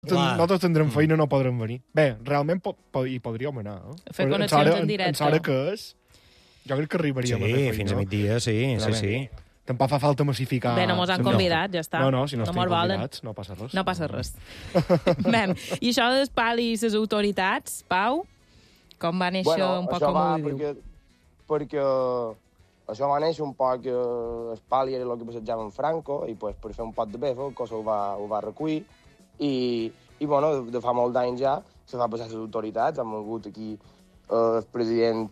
Nosaltres tindrem feina, no podrem venir. Bé, realment hi podríem anar. Fer connexions en directe. En Sara que és... Jo crec que arribaríem a fer feina. Sí, fins a migdia, sí. Tampoc fa falta massificar... Bé, no mos han convidat, ja està. No, si no estem convidats, no passa res. No passa res. Mem, i això dels pal i les autoritats, Pau, com va néixer un poc com ho viviu? Perquè això va néixer un poc Espali era el que passejava en Franco i pues, per fer un pot de befa el cos ho va recollir i bueno, de fa molt d'anys ja se va passar a les autoritats. Han vingut aquí el president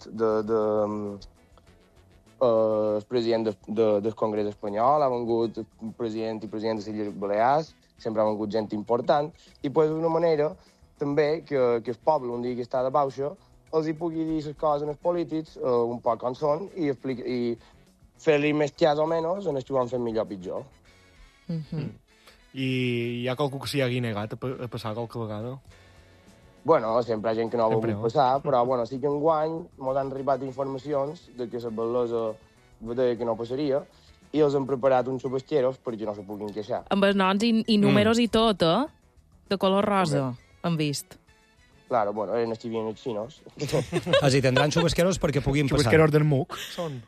del Congrés espanyol, ha vingut el president i president de les Illes Balears, sempre ha vingut gent important i pues, d'una manera també que el poble un dia que està de baixa els hi pugui dir les coses als polítics un poc com són i fer-li més cas o menys en el que ho han fet millor o pitjor. I hi ha qualcú que s'hi hagi negat a passar qualque vegada? Bueno, sempre hi ha gent que no ha volgut passar, però bueno, sí que enguany ens han arribat informacions de que la bellesa deia que no passaria i els han preparat uns subesteros perquè no se puguin queixar. Amb els noms i números i tot, de color rosa, hem vist. Claro, bueno, eren els que havien els xinos. Així tindran xubasqueros perquè puguin passar. Xubasqueros del MUC, són?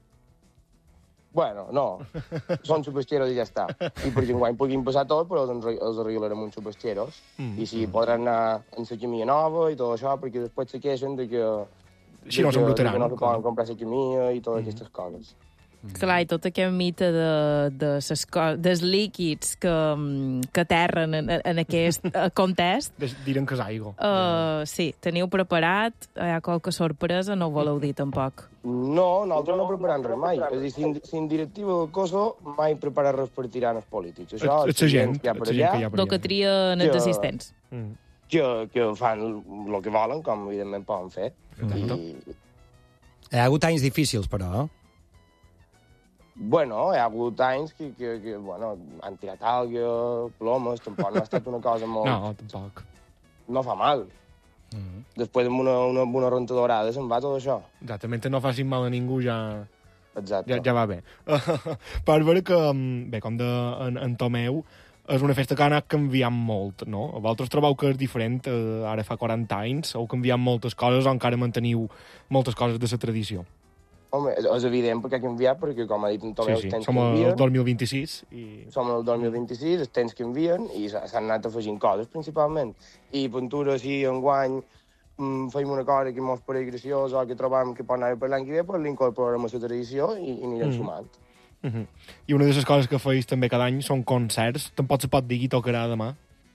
Bueno, no. Són xubasqueros i ja està. I perquè enguany puguin passar tot, però els arreglarem uns xubasqueros. I sí, podran anar en la camia nova i tot això, perquè després se queixen de que... Així no s'embrutaran. Que no se poden comprar la camia i totes aquestes coses. Clar, i tot aquest mite dels líquids que aterren en aquest context... Diren que és aigua. Sí, teniu preparat? Hi ha qualque sorpresa? No ho voleu dir, tampoc? No, nosaltres no preparem res mai. És a dir, sin directiva del COSO mai prepara res per tirar els polítics. Això és la gent que hi ha per allà. El que trien els assistents. Que fan el que volen, com evidentment poden fer. Hi ha hagut anys difícils, però, Bueno, hi ha hagut anys que bueno, han tirat algues, plomes, tampoc no ha estat una cosa molt... No, tampoc. No fa mal. Després amb una rentadorada se'n va tot això. Exactament, no facin mal a ningú, ja... Exacte. Ja va bé. Per veure que, bé, com en Tomeu, és una festa que ha anat canviant molt, no? Vosaltres trobeu que és diferent, ara fa 40 anys, heu canviat moltes coses o encara manteniu moltes coses de la tradició? Home, és evident perquè ha canviat, perquè, com ha dit en Tomeu, els temps som canvien. Som el 2026. Som el 2026, els temps canvien i s'han anat afegint coses, principalment. I pintura, si enguany feim una cosa que mos pareix graciosa o que trobam que pot anar per l'any que ve, doncs l'incorporarem a la tradició i anirem sumant. I una de les coses que feis també cada any són concerts. Tampoc se pot dir qui tocarà demà.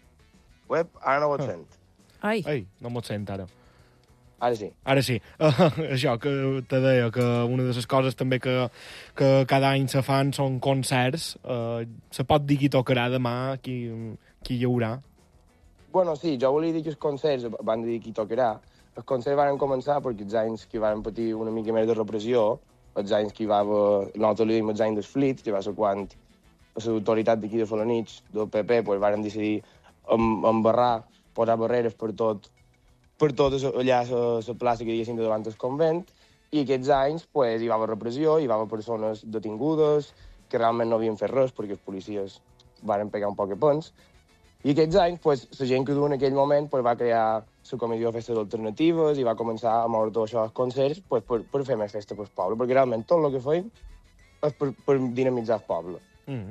Ara no ho sent. Ai, no m'ho sent, ara. Ara sí. Ara sí. Això que te deia, que una de les coses també que cada any se fan són concerts. Se pot dir qui tocarà demà, qui hi haurà? Bueno, sí, jo volia dir que els concerts van dir qui tocarà. Els concerts van començar perquè els anys que van patir una mica més de repressió, els anys que hi va haver, nosaltres li diem els anys dels flits, que va ser quan l'autoritat d'aquí de Felanitx, del PP, pues, van decidir embarrar, posar barreres per tot allà a la plaça que diguéssim de davant del convent, i aquests anys pues, hi va haver repressió, hi va haver persones detingudes que realment no havien fet res perquè els policies van pegar un poc de pens. I aquests anys, pues, la gent que du en aquell moment pues, va crear la comissió de festes alternatives i va començar a moure tot això als concerts pues, per fer més festa pel poble, perquè realment tot el que feim és per dinamitzar el poble.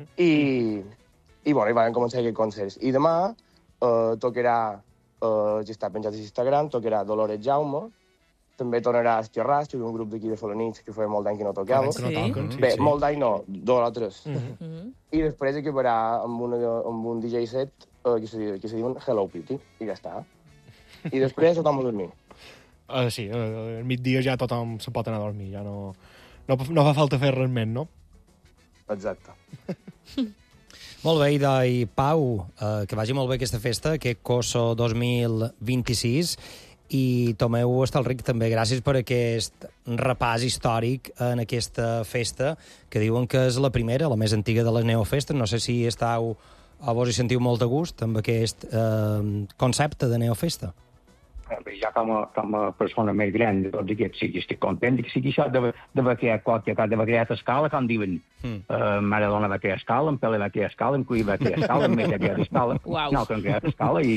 I bueno, van començar aquests concerts. I demà tocarà, ja està penjat a Instagram, tocarà Dolores Jaume, també tornarà a Esquerràs, que és un grup d'aquí de Felanitx que feia molt d'any que no tocava. Bé, molt d'any no, 2 o 3. I després acabarà amb un DJ set que se diuen Hello Kitty, i ja està. I després tothom a dormir. Sí, al migdia ja tothom se pot anar a dormir, ja no fa falta fer res més, no? Exacte. Molt bé, Ida i Pau, que vagi molt bé aquesta festa, aquest COSO 2026, i Tomeu Estalric, també gràcies per aquest repàs històric en aquesta festa, que diuen que és la primera, la més antiga de les neofestes. No sé si estàu o vos hi sentiu molt de gust amb aquest concepte de neofesta. Ja com a persona més gran de tots aquests, sí, estic content que sigui això d'haver creat qualque cosa, d'haver creat escala, com diuen. Maradona va crear escala, en Pele va crear escala, en Cuí va crear escala, en Messi va crear escala. No, que han creat escala i